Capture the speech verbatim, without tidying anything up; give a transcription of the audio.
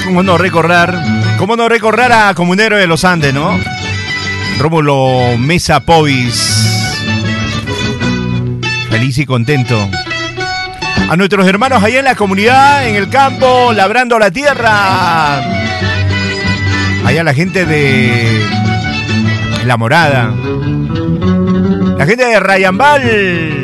¿Cómo no recordar? ¿Cómo no recordar a Comunero de los Andes, no? Rómulo Mesa Povis. Feliz y contento. A nuestros hermanos allá en la comunidad, en el campo, labrando la tierra. Allá la gente de La Morada. La gente de Rayambal.